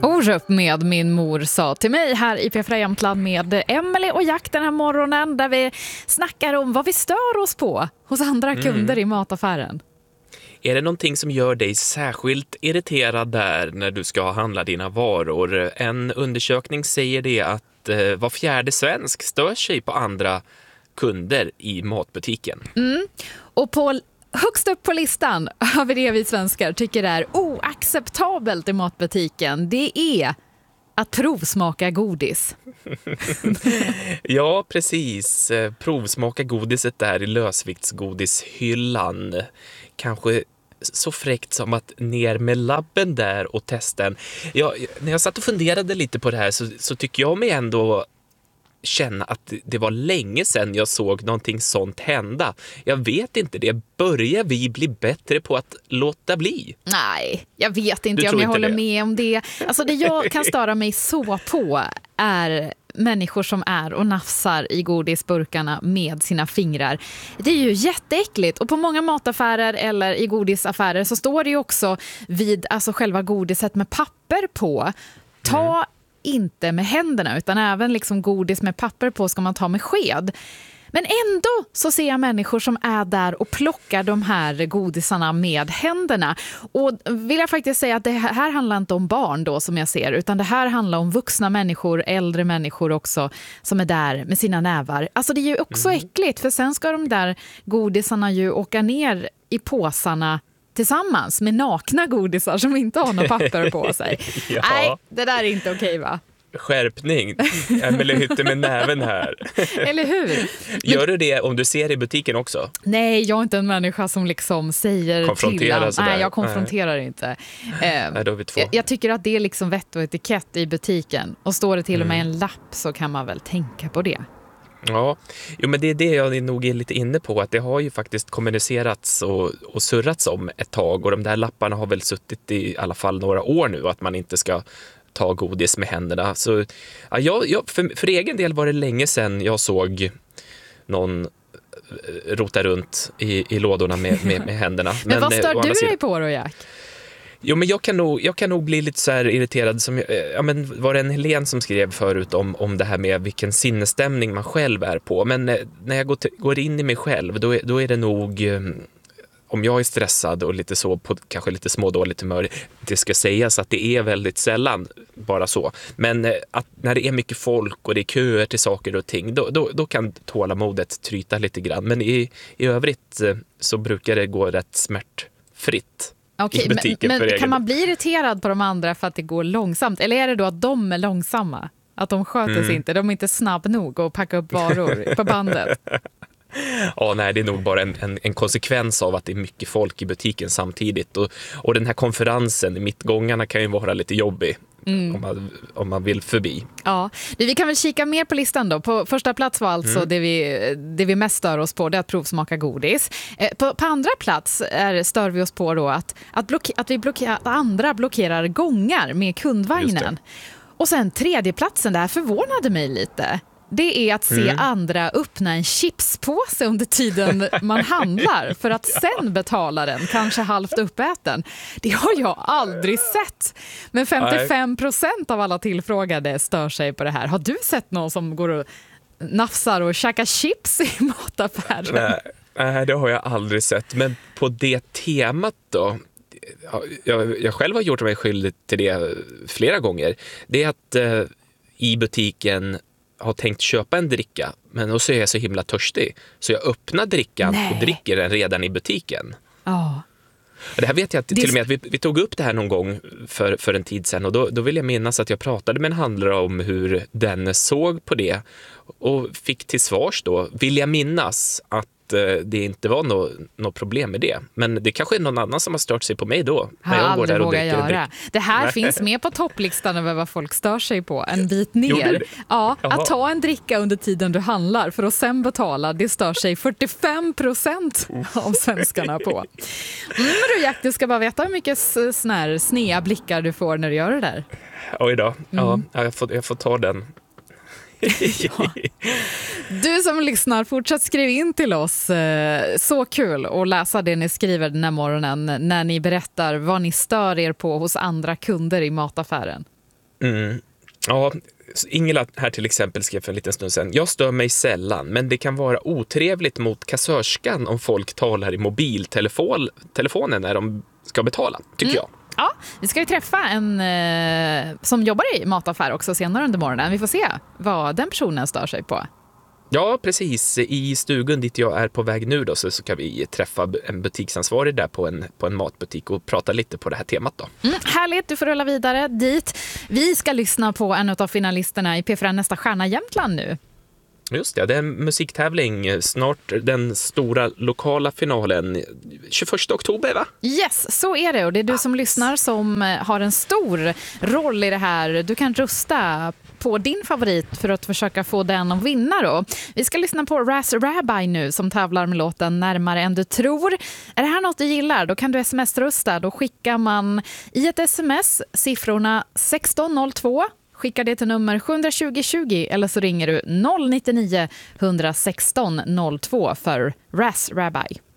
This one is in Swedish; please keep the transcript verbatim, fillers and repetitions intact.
Orup med Min mor sa till mig här i P fyra Jämtland med Emily och Jack den här morgonen, där vi snackar om vad vi stör oss på hos andra kunder mm. i mataffären. Är det någonting som gör dig särskilt irriterad där när du ska handla dina varor? En undersökning säger det att eh, var fjärde svensk stör sig på andra kunder i matbutiken. Mm. Och på högst upp på listan över det vi svenskar tycker är oacceptabelt i matbutiken, det är att provsmaka godis. Ja, precis. Provsmaka godiset där i lösviktsgodishyllan. Kanske så fräckt som att ner med labben där och testen. Ja, när jag satt och funderade lite på det här så, så tycker jag mig ändå känna att det var länge sedan jag såg någonting sånt hända. Jag vet inte det. Börjar vi bli bättre på att låta bli? Nej, jag vet inte om jag inte håller det? med om det. Alltså det jag kan störa mig så på är människor som är och nafsar i godisburkarna med sina fingrar. Det är ju jätteäckligt. Och på många mataffärer eller i godisaffärer så står det ju också vid alltså själva godiset med papper på. Ta mm. inte med händerna utan även liksom godis med papper på ska man ta med sked. Men ändå så ser jag människor som är där och plockar de här godisarna med händerna. Och vill jag faktiskt säga att det här handlar inte om barn då som jag ser, utan det här handlar om vuxna människor, äldre människor också som är där med sina nävar. Alltså det är ju också mm. äckligt, för sen ska de där godisarna ju åka ner i påsarna tillsammans med nakna godisar som inte har något papper på sig. Ja. Nej, det där är inte okej, va? Skärpning. Emily hytter med näven här. Eller hur? Gör du det om du ser i butiken också? Nej, jag är inte en människa som liksom säger konfronterar till. Nej, jag konfronterar Nej. inte. Eh, Nej, då är vi två. Jag, jag tycker att det är liksom vett och etikett i butiken. Och står det till och med mm. en lapp så kan man väl tänka på det. Ja, jo, men det är det jag nog är lite inne på, att det har ju faktiskt kommunicerats och, och surrats om ett tag, och de där lapparna har väl suttit i alla fall några år nu, att man inte ska ta godis med händerna. Så ja, jag, jag, för, för egen del var det länge sedan jag såg någon rota runt i, i lådorna med, med, med händerna. Men, men vad stör du dig på då, Jack? Jo, men jag kan nog, jag kan nog bli lite så här irriterad som, ja, men var det en Helen som skrev förut om, om det här med vilken sinnesstämning man själv är på. Men när jag går, till, går in i mig själv, då är, då är det nog, om jag är stressad och lite så på kanske lite smådåligt humör, det ska sägas att det är väldigt sällan bara så. Men att när det är mycket folk och det är köer till saker och ting, då, då, då kan tålamodet tryta lite grann. Men i, i övrigt så brukar det gå rätt smärtfritt. Okej, men, men kan man bli irriterad på de andra för att det går långsamt? Eller är det då att de är långsamma? Att de sköter sig mm. inte? De är inte snabb nog att packa upp varor på bandet? Ja, nej, det är nog bara en, en, en konsekvens av att det är mycket folk i butiken samtidigt. Och, och den här konferensen i mittgångarna kan ju vara lite jobbig. Mm. Om, man, om man vill förbi. Ja, vi kan väl kika mer på listan då. På första plats var alltså mm. det, vi, det vi mest stör oss på, det är att provsmaka godis. Eh, på, på andra plats är, stör vi oss på då att, att, blocke, att, vi blocke, att andra blockerar gångar med kundvagnen. Och sen tredje platsen, där förvånade mig lite. Det är att se mm. andra öppna en chipspåse under tiden man handlar för att sen betala den, kanske halvt uppäten. Det har jag aldrig sett. Men femtiofem procent av alla tillfrågade stör sig på det här. Har du sett någon som går och nafsar och käkar chips i mataffären? Nej, nej, det har jag aldrig sett. Men på det temat då, jag, jag själv har gjort mig skyldig till det flera gånger. Det är att eh, i butiken har tänkt köpa en dricka, men då så är jag så himla törstig så jag öppnar drickan Nej. och dricker den redan i butiken. Ja. Och det här vet jag till det... och med att vi, vi tog upp det här någon gång för, för en tid sedan, och då, då vill jag minnas att jag pratade med en handlare om hur den såg på det och fick till svars då, vill jag minnas att det inte var något no problem med det. Men det kanske är någon annan som har stört sig på mig då. När jag aldrig vågar göra. Det här Nej. finns med på topplistan över vad folk stör sig på. En bit ner. Ja, att ta en dricka under tiden du handlar för att sen betala, det stör sig fyrtiofem procent av svenskarna på. Mm, men du, Jack, du ska bara veta hur mycket såna här snea blickar du får när du gör det där. Oj då. Ja, mm. jag, får, jag får ta den. Ja. Du som lyssnar, fortsätt skriv in till oss. Så kul att läsa det ni skriver den här morgonen när ni berättar vad ni stör er på hos andra kunder i mataffären. Mm. Ja, Ingela här till exempel skrev för en liten stund sedan: jag stör mig sällan, men det kan vara otrevligt mot kassörskan om folk talar i mobiltelefonen när de ska betala, tycker mm. jag. Ja, vi ska ju träffa en eh, som jobbar i mataffär också senare under morgonen. Vi får se vad den personen stör sig på. Ja, precis. I stugan dit jag är på väg nu då, så ska vi träffa en butiksansvarig där på en, på en matbutik och prata lite på det här temat då. Mm, härligt, du får rulla vidare dit. Vi ska lyssna på en av finalisterna i P fyra Nästa stjärna Jämtland nu. Just det, det är en musiktävling. Snart den stora lokala finalen tjugoförsta oktober, va? Yes, så är det. Och det är du som lyssnar som har en stor roll i det här. Du kan rösta på din favorit för att försöka få den att vinna då. Vi ska lyssna på Ras Rabbi nu som tävlar med låten Närmare än du tror. Är det här något du gillar? Då kan du sms-rösta. Då skickar man i ett sms siffrorna sexton noll två. Skicka det till nummer sju tjugo tjugo eller så ringer du noll nio nio ett ett sexton noll två för Ras Rabbi.